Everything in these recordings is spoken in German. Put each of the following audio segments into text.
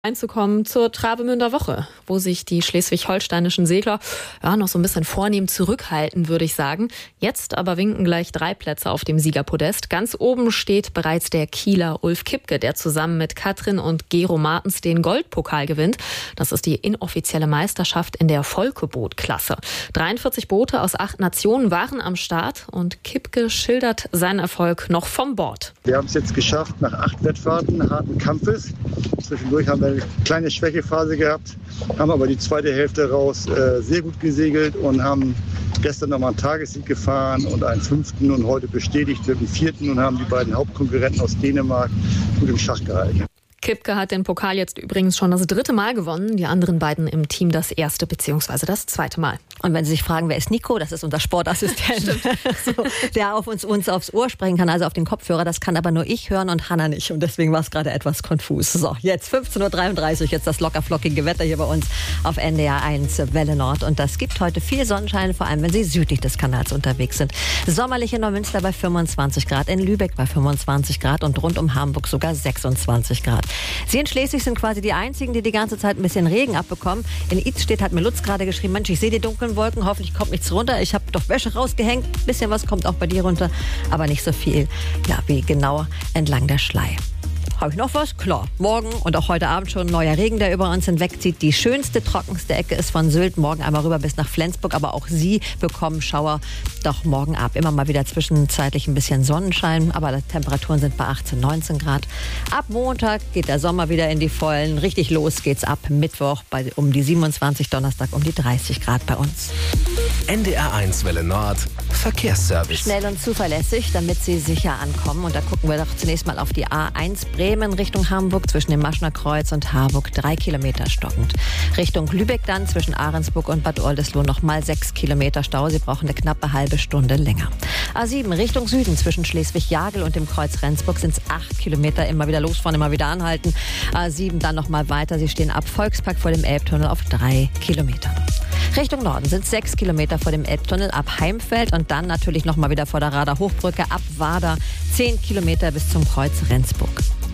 Einzukommen zur Travemünder Woche, wo sich die schleswig-holsteinischen Segler noch so ein bisschen vornehm zurückhalten, würde ich sagen. Jetzt aber winken gleich 3 Plätze auf dem Siegerpodest. Ganz oben steht bereits der Kieler Ulf Kipke, der zusammen mit Katrin und Gero Martens den Goldpokal gewinnt. Das ist die inoffizielle Meisterschaft in der Volkeboot-Klasse. 43 Boote aus 8 Nationen waren am Start und Kipke schildert seinen Erfolg noch vom Bord. Wir haben es jetzt geschafft, nach 8 Wettfahrten harten Kampfes. Zwischendurch haben wir eine kleine Schwächephase gehabt, haben aber die zweite Hälfte raus sehr gut gesegelt und haben gestern nochmal einen Tagessieg gefahren und einen 5. und heute bestätigt mit dem 4. und haben die beiden Hauptkonkurrenten aus Dänemark gut im Schach gehalten. Kipke hat den Pokal jetzt übrigens schon das 3. Mal gewonnen, die anderen beiden im Team das 1. bzw. das 2. Mal. Und wenn Sie sich fragen, wer ist Nico? Das ist unser Sportassistent, so, der uns aufs Ohr sprechen kann, also auf den Kopfhörer. Das kann aber nur ich hören und Hanna nicht. Und deswegen war es gerade etwas konfus. So, jetzt 15.33 Uhr, jetzt das lockerflockige Wetter hier bei uns auf NDR 1 Welle Nord. Und das gibt heute viel Sonnenschein, vor allem wenn Sie südlich des Kanals unterwegs sind. Sommerlich in Neumünster bei 25 Grad, in Lübeck bei 25 Grad und rund um Hamburg sogar 26 Grad. Sie in Schleswig sind quasi die Einzigen, die ganze Zeit ein bisschen Regen abbekommen. In Idstedt hat mir Lutz gerade geschrieben, Mensch, ich sehe die dunklen Wolken, hoffentlich kommt nichts runter. Ich habe doch Wäsche rausgehängt, ein bisschen was kommt auch bei dir runter, aber nicht so viel, ja, wie genau entlang der Schlei. Habe ich noch was? Klar. Morgen und auch heute Abend schon ein neuer Regen, der über uns hinwegzieht. Die schönste, trockenste Ecke ist von Sylt. Morgen einmal rüber bis nach Flensburg. Aber auch Sie bekommen Schauer doch morgen ab. Immer mal wieder zwischenzeitlich ein bisschen Sonnenschein. Aber die Temperaturen sind bei 18, 19 Grad. Ab Montag geht der Sommer wieder in die Vollen. Richtig los geht's ab Mittwoch um die 27, Donnerstag um die 30 Grad bei uns. NDR 1 Welle Nord Verkehrsservice. Schnell und zuverlässig, damit Sie sicher ankommen. Und da gucken wir doch zunächst mal auf die A1 Bremen Richtung Hamburg zwischen dem Maschner Kreuz und Harburg 3 Kilometer stockend. Richtung Lübeck dann zwischen Ahrensburg und Bad Oldesloe nochmal 6 Kilometer Stau. Sie brauchen eine knappe halbe Stunde länger. A7 Richtung Süden zwischen Schleswig-Jagel und dem Kreuz Rendsburg sind es 8 Kilometer. Immer wieder losfahren, immer wieder anhalten. A7 dann nochmal weiter. Sie stehen ab Volkspark vor dem Elbtunnel auf 3 Kilometern. Richtung Norden sind 6 Kilometer vor dem Elbtunnel ab Heimfeld und dann natürlich nochmal wieder vor der Rader Hochbrücke ab Wader 10 Kilometer bis zum Kreuz Rendsburg.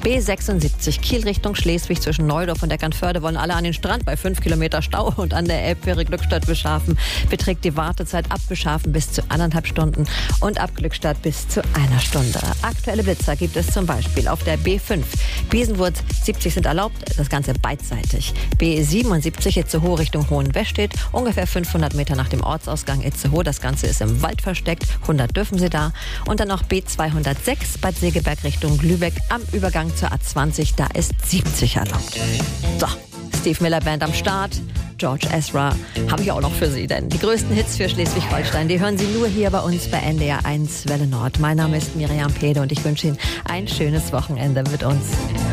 B76 Kiel Richtung Schleswig zwischen Neudorf und Eckernförde wollen alle an den Strand bei 5 Kilometer Stau und an der Elbfähre Glückstadt-Beschafen beträgt die Wartezeit ab Beschafen bis zu 1,5 Stunden und ab Glückstadt bis zu 1 Stunde. Aktuelle Blitzer gibt es zum Beispiel auf der B5. Biesenwurz 70 sind erlaubt, das Ganze beidseitig. B77 Itzehoe Richtung Hohenwestedt, ungefähr 500 Meter nach dem Ortsausgang Itzehoe. Das Ganze ist im Wald versteckt, 100 dürfen Sie da. Und dann noch B206 Bad Segeberg Richtung Lübeck am Übergang zur A20, da ist 70 erlaubt. So, Steve Miller Band am Start, George Ezra habe ich auch noch für Sie, denn die größten Hits für Schleswig-Holstein, die hören Sie nur hier bei uns bei NDR 1 Welle Nord. Mein Name ist Miriam Pede und ich wünsche Ihnen ein schönes Wochenende mit uns.